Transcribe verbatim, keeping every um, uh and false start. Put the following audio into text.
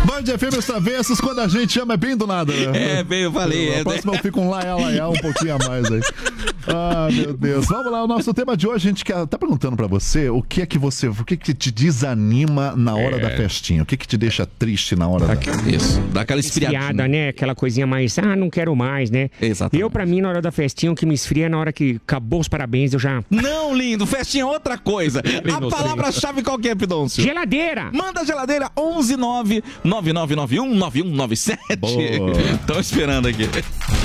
Band F M Os Travessos, quando a gente ama é bem do nada. É, bem, eu falei. A é, próxima eu fico um laia, laia, um pouquinho a mais aí. Ah, meu Deus. Vamos lá, o nosso tema de hoje, a gente quer, tá perguntando pra você o que é que você, o que que te desanima na hora é. da festinha, o que que te deixa triste na hora da... Isso, dá aquela esfriadinha. Esfriada, né? Aquela coisinha mais, ah, não quero mais, né? Exatamente. Eu, pra mim, na hora da festinha, o que me esfria é na hora que acabou os parabéns, eu já... Não, lindo, festinha é outra coisa. A palavra-chave qual que é, Pidoncio? Geladeira! Manda a geladeira onze nove nove nove nove um nove um nove sete. Estão esperando aqui.